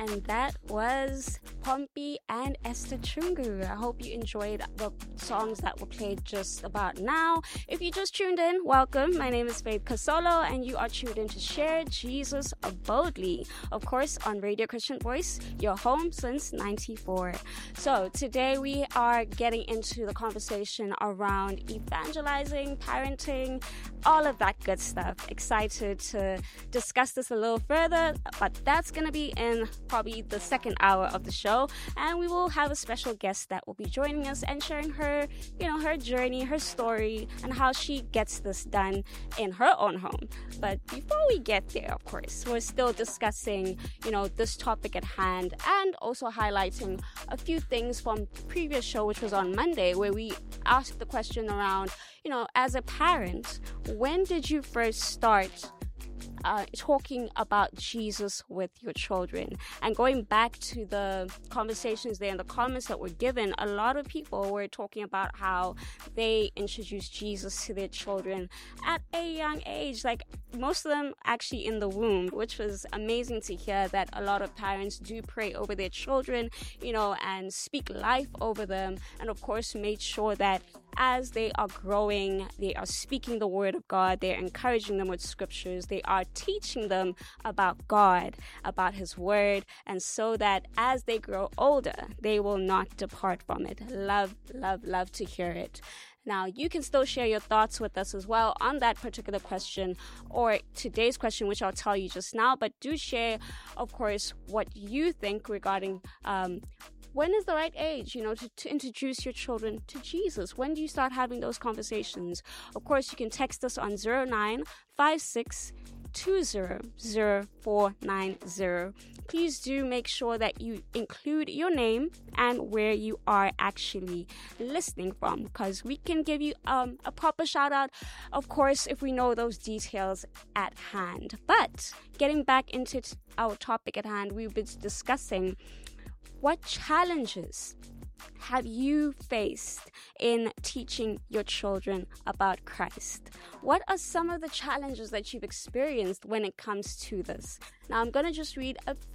and that was Pompey and Esther Chungu. I hope you enjoyed the songs that were played just about now. If you just tuned in, welcome. My name is Faith Casolo, and you are tuned in to Share Jesus Boldly, of course, on Radio Christian Voice, your home since '94. So today we are getting into the conversation around evangelizing, parenting, all of that good stuff. Excited to discuss this a little further, but that's going to be in probably the second hour of the show, and we will have a special guest that will be joining us and sharing her journey, her story, and how she gets this done in her own home. But before we get there, of course, we're still discussing, this topic at hand, and also highlighting a few things from the previous show, which was on Monday, where we asked the question around, as a parent, when did you first start talking about Jesus with your children? And going back to the conversations there and the comments that were given, a lot of people were talking about how they introduced Jesus to their children at a young age, like most of them actually in the womb, which was amazing to hear that a lot of parents do pray over their children, and speak life over them, and of course made sure that as they are growing, they are speaking the word of God, they're encouraging them with scriptures, they are teaching them about God, about his word, and so that as they grow older, they will not depart from it. Love to hear it. Now, you can still share your thoughts with us as well on that particular question or today's question, which I'll tell you just now, but do share, of course, what you think regarding when is the right age, to introduce your children to Jesus? When do you start having those conversations? Of course, you can text us on 0956 200490. Please do make sure that you include your name and where you are actually listening from, because we can give you a proper shout out, of course, if we know those details at hand. But getting back into our topic at hand, we've been discussing what challenges have you faced in teaching your children about Christ? What are some of the challenges that you've experienced when it comes to this? Now, I'm going to just read a